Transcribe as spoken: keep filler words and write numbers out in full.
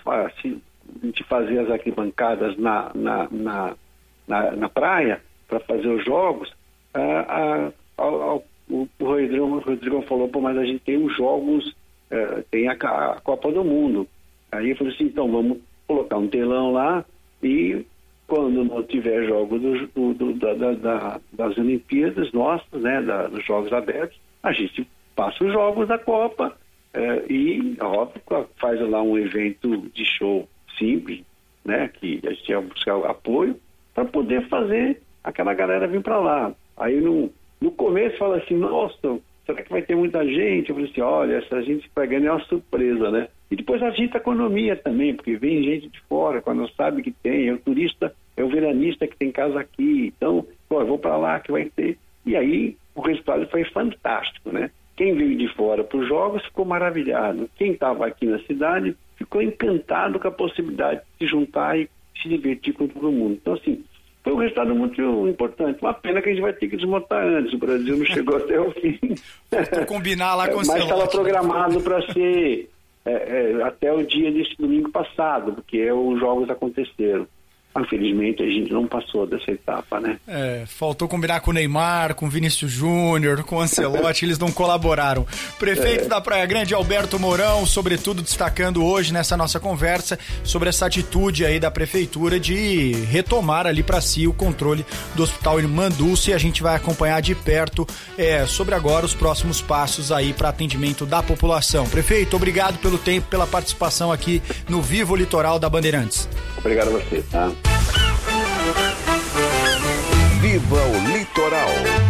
se a gente fazia as arquibancadas na, na, na, na, na praia para fazer os jogos, a, a, a, o, o Rodrigão, o Rodrigão falou, pô, mas a gente tem os jogos, é, tem a, a Copa do Mundo. Aí eu falei assim, então vamos colocar um telão lá e quando não tiver jogo do, do, do, da, da, das Olimpíadas nossas, né, da, dos Jogos Abertos, a gente passa os jogos da Copa é, e, óbvio, faz lá um evento de show simples, né, que a gente ia buscar apoio para poder fazer aquela galera vir para lá. Aí no, no começo fala assim, nossa, será que vai ter muita gente? Eu falei assim, olha, essa gente vai ganhar uma surpresa, né? E depois agita a economia também, porque vem gente de fora, quando sabe que tem, é o turista, é o veranista que tem casa aqui, então, pô, eu vou para lá que vai ter. E aí o resultado foi fantástico, né? Quem veio de fora para os jogos ficou maravilhado. Quem estava aqui na cidade ficou encantado com a possibilidade de se juntar e se divertir com todo mundo. Então, assim, foi um resultado muito importante. Uma pena que a gente vai ter que desmontar antes. O Brasil não chegou até o fim. Vou combinar lá com o Mas estava programado para ser é, é, até o dia desse domingo passado, porque os jogos aconteceram. Infelizmente, a gente não passou dessa etapa, né? É, faltou combinar com o Neymar, com o Vinícius Júnior, com o Ancelotti, eles não colaboraram. Prefeito é. da Praia Grande, Alberto Mourão, sobretudo destacando hoje nessa nossa conversa sobre essa atitude aí da Prefeitura de retomar ali para si o controle do Hospital Irmã Dulce, e a gente vai acompanhar de perto é, sobre agora os próximos passos aí para atendimento da população. Prefeito, obrigado pelo tempo, pela participação aqui no Vivo Litoral da Bandeirantes. Obrigado a você, tá? Viva o Litoral.